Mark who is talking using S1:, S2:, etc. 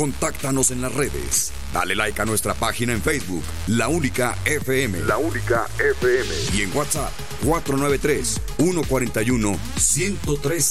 S1: Contáctanos en las redes. Dale like a nuestra página en Facebook, La Única FM. La Única FM. Y en WhatsApp, 493-141-1013.